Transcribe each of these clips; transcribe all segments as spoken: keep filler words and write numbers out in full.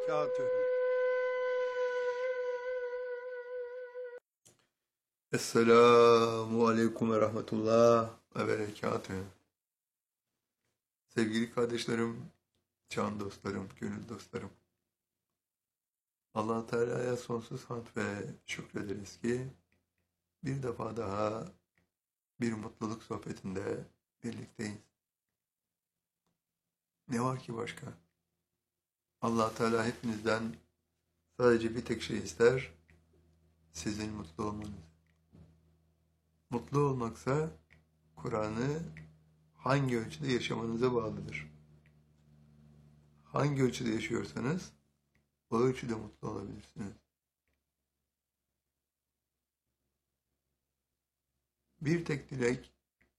وبركاته. Esselamu Aleyküm ve Rahmetullah ve Berekatühü. Sevgili kardeşlerim, can dostlarım, gönül dostlarım. Allah Teala'ya sonsuz hamd ve şükrederiz ki bir defa daha bir mutluluk sohbetinde birlikteyiz. Ne var ki başka? Allah Teala hepinizden sadece bir tek şey ister, sizin mutlu olmanız. Mutlu olmaksa Kur'an'ı hangi ölçüde yaşamanıza bağlıdır. Hangi ölçüde yaşıyorsanız o ölçüde mutlu olabilirsiniz. Bir tek dilek,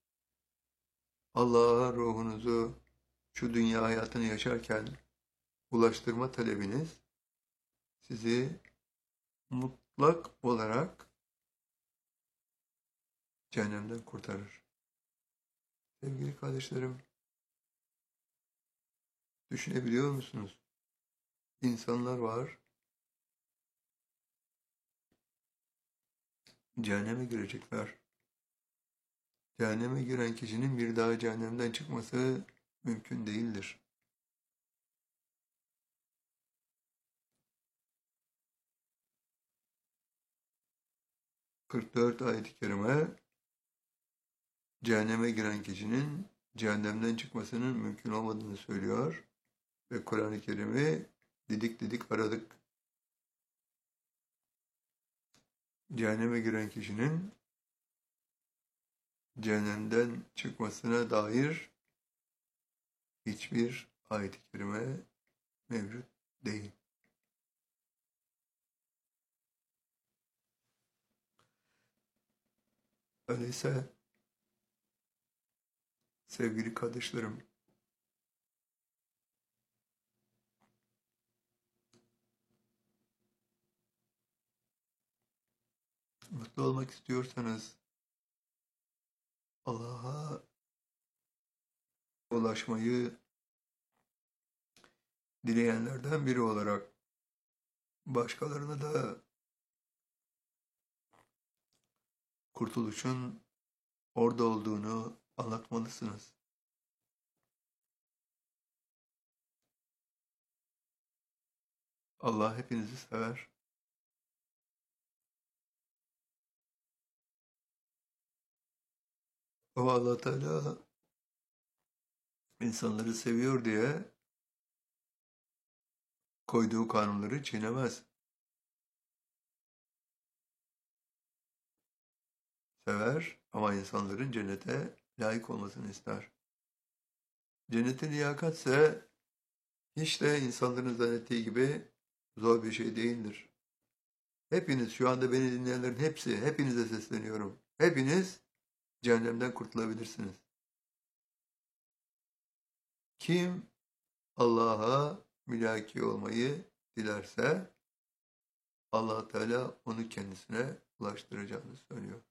Allah'a ruhunuzu şu dünya hayatını yaşarken ulaştırma talebiniz sizi mutlak olarak cehennemden kurtarır. Sevgili kardeşlerim, düşünebiliyor musunuz? İnsanlar var, cehenneme girecekler. Cehenneme giren kişinin bir daha cehennemden çıkması mümkün değildir. kırk dört ayet-i kerime cehenneme giren kişinin cehennemden çıkmasının mümkün olmadığını söylüyor ve Kur'an-ı Kerim'i didik didik aradık. Cehenneme giren kişinin cehennemden çıkmasına dair hiçbir ayet-i kerime mevcut değil. Öyleyse sevgili kardeşlerim, mutlu olmak istiyorsanız Allah'a ulaşmayı dileyenlerden biri olarak başkalarına da kurtuluşun orada olduğunu anlatmalısınız. Allah hepinizi sever. O Allah Teala insanları seviyor diye koyduğu kanunları çiğnemez. Sever ama insanların cennete layık olmasını ister. Cennete liyakatse hiç de insanların zannettiği gibi zor bir şey değildir. Hepiniz, şu anda beni dinleyenlerin hepsi, hepinize sesleniyorum. Hepiniz cehennemden kurtulabilirsiniz. Kim Allah'a mülaki olmayı dilerse Allah Teala onu kendisine ulaştıracağını söylüyor.